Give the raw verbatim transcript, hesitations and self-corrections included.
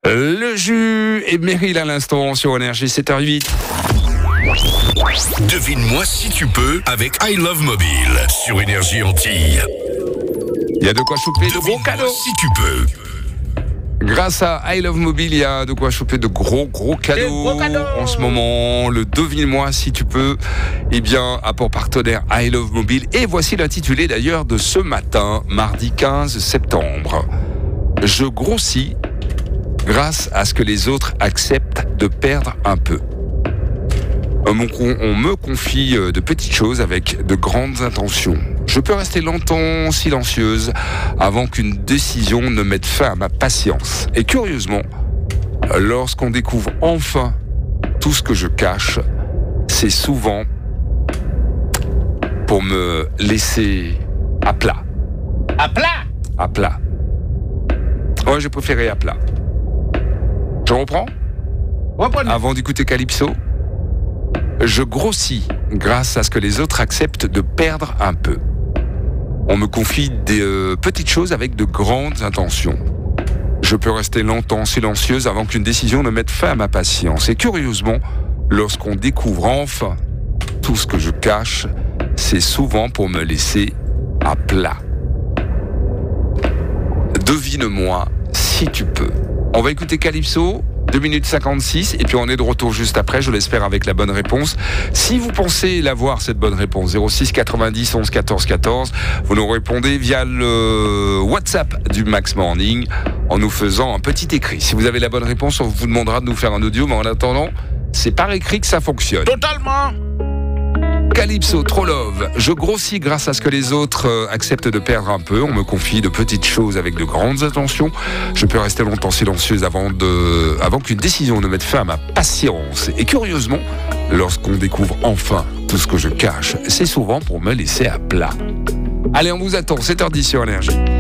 Le jus et Meryl à l'instant sur Énergie sept heures huit. Devine-moi si tu peux avec I Love Mobile sur Énergie Antilles. Il y a de quoi choper de gros cadeaux. Si tu peux. Grâce à I Love Mobile, il y a de quoi choper de gros gros cadeaux, gros cadeaux. En ce moment. Le devine-moi si tu peux, eh bien, a pour partenaire I Love Mobile. Et voici l'intitulé d'ailleurs de ce matin, mardi quinze septembre. Je grossis grâce à ce que les autres acceptent de perdre un peu. On me confie de petites choses avec de grandes intentions. Je peux rester longtemps silencieuse avant qu'une décision ne mette fin à ma patience. Et curieusement, lorsqu'on découvre enfin tout ce que je cache, c'est souvent pour me laisser à plat. À plat. À plat. Ouais, j'ai préféré à plat. Je reprends ? Reprenez. Avant d'écouter Calypso, je grossis grâce à ce que les autres acceptent de perdre un peu. On me confie des euh, petites choses avec de grandes intentions. Je peux rester longtemps silencieuse avant qu'une décision ne mette fin à ma patience. Et curieusement, lorsqu'on découvre enfin tout ce que je cache, c'est souvent pour me laisser à plat. Devine-moi si tu peux. On va écouter Calypso. deux minutes cinquante-six, et puis on est de retour juste après, je l'espère, avec la bonne réponse. Si vous pensez l'avoir, cette bonne réponse, zéro six quatre-vingt-dix onze quatorze quatorze, vous nous répondez via le WhatsApp du Max Morning en nous faisant un petit écrit. Si vous avez la bonne réponse, on vous demandera de nous faire un audio, mais en attendant, c'est par écrit que ça fonctionne. Totalement. Calypso, Trop Love. Je grossis grâce à ce que les autres euh, acceptent de perdre un peu. On me confie de petites choses avec de grandes intentions. Je peux rester longtemps silencieuse avant, de, avant qu'une décision ne mette fin à ma patience. Et curieusement, lorsqu'on découvre enfin tout ce que je cache, c'est souvent pour me laisser à plat. Allez, on vous attend, sept heures dix sur Énergie.